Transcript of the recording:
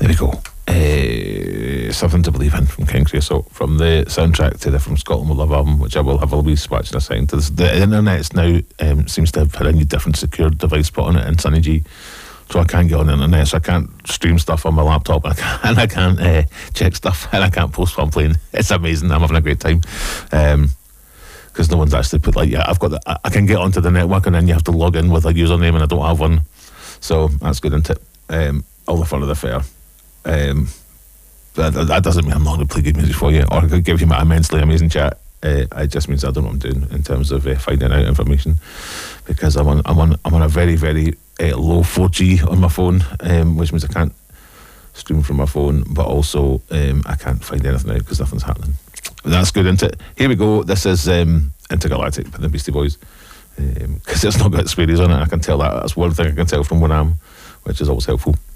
we go. Something to Believe In from King Creosote, from the soundtrack to the From Scotland Will Love album, which I will have a wee swatch in a second. The internet's now seems to have had a new different secure device put on it in Sunny G, so I can't get on the internet, so I can't stream stuff on my laptop, and I can't check stuff, and I can't post what I'm playing. It's amazing. I'm having a great time. Because no one's actually put I can get onto the network, and then you have to log in with a username, and I don't have one, so that's good, isn't it? All the fun of the fair. That doesn't mean I'm not going to play good music for you, or I could give you my immensely amazing chat. It just means I don't know what I'm doing in terms of finding out information, because I'm on a very, very low 4G on my phone, which means I can't stream from my phone, but also I can't find anything out because nothing's happening. That's good, isn't it? Here we go. This is Intergalactic by the Beastie Boys, because it's not got Swearies on it. I can tell that. That's one thing I can tell from when I'm, which is always helpful.